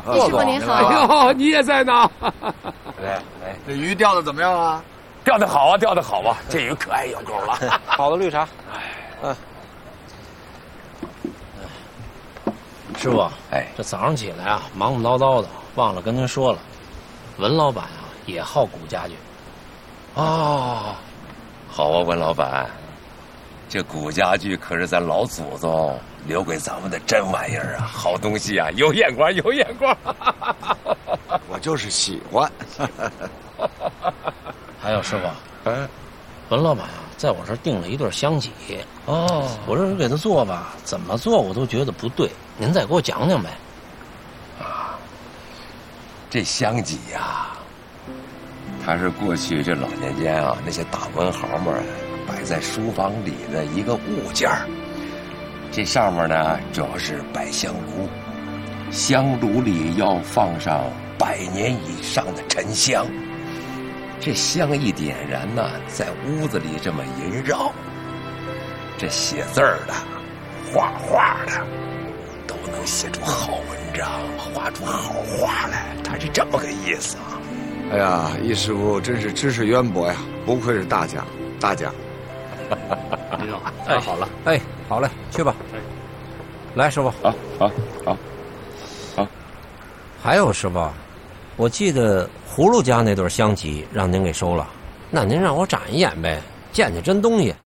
师傅您好。 哎呦，你也在呢。 哎， 这鱼钓的怎么样啊？ 钓得好啊，钓得好啊，这鱼可爱有够了。 好的绿茶。师傅，这早上起来啊，忙忙叨叨的，忘了跟您说了，文老板啊也好古家具。 哦，好啊，文老板，这古家具可是咱老祖宗留给咱们的真玩意儿啊，好东西啊，有眼光，有眼光。 我就是喜欢。 还有师傅，文老板啊，在我这儿订了一对香几。 哦， 我这给他做吧，怎么做我都觉得不对，您再给我讲讲呗。 啊，这香几呀，它是过去这老年间啊那些大文豪们摆在书房里的一个物件儿。这上面呢，主要是摆香炉，香炉里要放上100年以上的沉香。这香一点燃呢，在屋子里这么萦绕，这写字儿的、画画的，都能写出好文章，画出好画来。他是这么个意思啊！ 哎呀，易师傅真是知识渊博呀，不愧是大家，大家。 您好，太好了。 哎，好嘞，去吧。来，师傅。 好。 还有师傅，我记得葫芦家那对香几让您给收了，那您让我长一眼呗，见见真东西。